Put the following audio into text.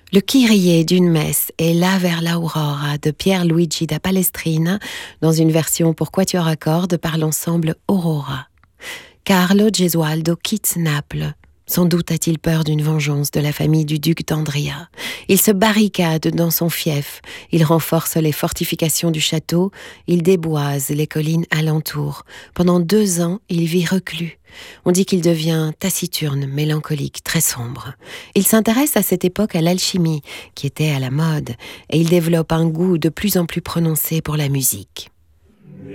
Le Kyrie d'une messe est là vers l'Aurora de Pierluigi da Palestrina dans une version pour quatuor à cordes par l'ensemble Aurora. Carlo Gesualdo quitte Naples. Sans doute a-t-il peur d'une vengeance de la famille du duc d'Andria. Il se barricade dans son fief, il renforce les fortifications du château, il déboise les collines alentours. Pendant 2 ans, il vit reclus. On dit qu'il devient taciturne, mélancolique, très sombre. Il s'intéresse à cette époque à l'alchimie, qui était à la mode, et il développe un goût de plus en plus prononcé pour la musique.